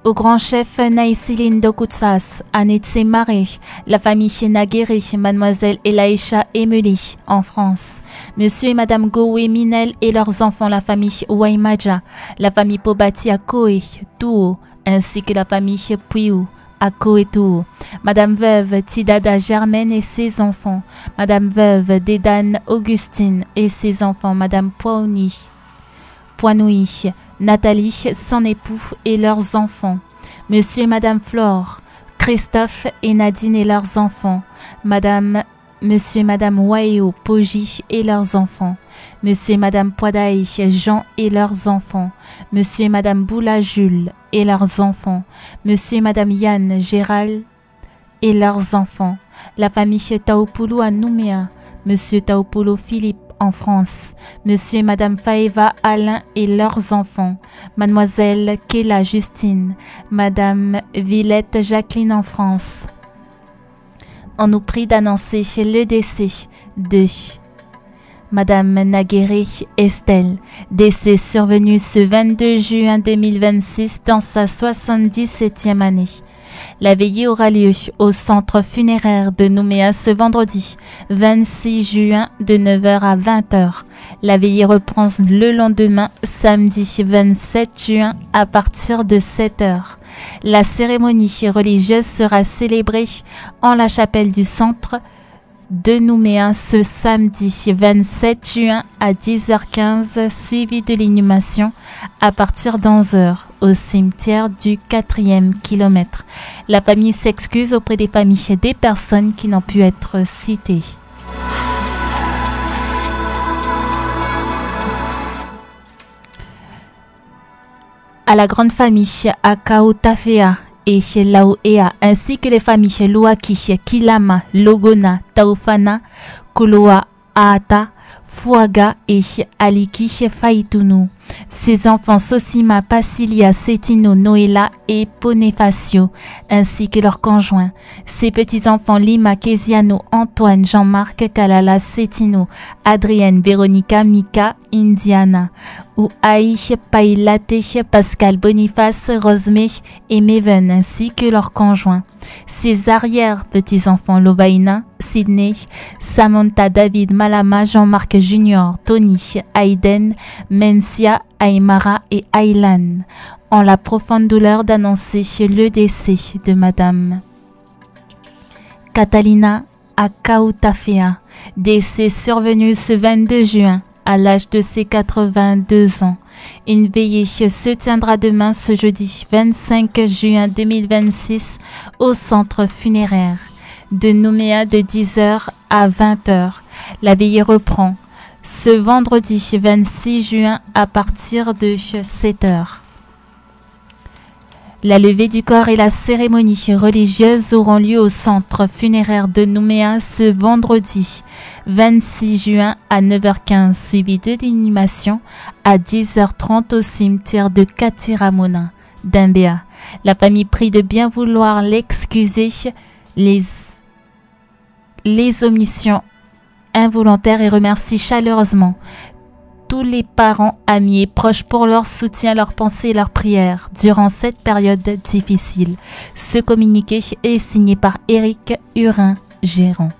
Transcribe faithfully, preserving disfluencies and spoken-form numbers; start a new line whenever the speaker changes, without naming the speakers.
au grand chef Naïsiline Dokutsas, Anetse Maré, la famille Naguéry, mademoiselle Elaïcha Emily, en France, monsieur et madame Goué Minel et leurs enfants, la famille Waimaja, la famille Pobati à Koé, Touo, ainsi que la famille Puiou, à Koé Touo, madame veuve Tidada Germaine et ses enfants, madame veuve Dédane Augustine et ses enfants, madame Poigny, Poinouy, Nathalie, son époux et leurs enfants, monsieur et madame Flore, Christophe et Nadine et leurs enfants, madame, monsieur et madame Waéo Pogi et leurs enfants, monsieur et madame Poidaï Jean et leurs enfants, monsieur et madame Boula Jules et leurs enfants, monsieur et madame Yann Gérald et leurs enfants, la famille Taopoulou à Nouméa, monsieur Taopoulou Philippe en France, monsieur et madame Faeva Alain et leurs enfants, mademoiselle Kéla Justine, madame Villette Jacqueline en France. On nous prie d'annoncer le décès de madame Naguéry Estelle, décès survenu ce vingt-deux juin deux mille vingt-six dans sa soixante-dix-septième année. La veillée aura lieu au centre funéraire de Nouméa ce vendredi vingt-six juin de neuf heures à vingt heures. La veillée reprend le lendemain samedi vingt-sept juin à partir de sept heures. La cérémonie religieuse sera célébrée en la chapelle du centre de Nouméa ce samedi vingt-sept juin à dix heures quinze, suivi de l'inhumation à partir d'onze heures au cimetière du quatrième kilomètre. La famille s'excuse auprès des familles des personnes qui n'ont pu être citées. À la grande famille Akaotafea et chez Laoea, ainsi que les familles Luaki, Kilama, Logona, Taufana, Kuloa, Aata, Fuaga et Aliki Faitunu. Ses enfants Sosima, Pasilia, Setino, Noela et Ponefacio, ainsi que leurs conjoints. Ses petits-enfants Lima, Kesiano, Antoine, Jean-Marc, Kalala, Setino, Adrienne, Véronica, Mika, Indiana, ou Aïch, Pailate, Pascal, Boniface, Rosemé et Meven, ainsi que leurs conjoints. Ses arrière-petits-enfants Lovaina, Sydney, Samantha, David, Malama, Jean-Marc Junior, Tony, Aiden, Mencia, Aymara et Aylan ont la profonde douleur d'annoncer le décès de madame Catalina Akautafea, décès survenu ce vingt-deux juin à l'âge de ses quatre-vingt-deux ans. Une veillée se tiendra demain ce jeudi vingt-cinq juin deux mille vingt-six au centre funéraire de Nouméa de dix heures à vingt heures. La veillée reprend ce vendredi vingt-six juin à partir de sept heures. La levée du corps et la cérémonie religieuse auront lieu au centre funéraire de Nouméa ce vendredi vingt-six juin à neuf heures quinze, suivi de l'inhumation à dix heures trente au cimetière de Katiramona, d'Imbéa. La famille prie de bien vouloir l'excuser les, les omissions involontaires et remercie chaleureusement tous les parents, amis et proches pour leur soutien, leur pensée et leur prière durant cette période difficile. Ce communiqué est signé par Éric Hurin, gérant.